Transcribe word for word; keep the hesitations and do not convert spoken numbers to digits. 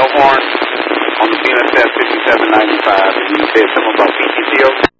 Elkhorn on the B N S F fifty-seven ninety-five, and you said something about P T C O?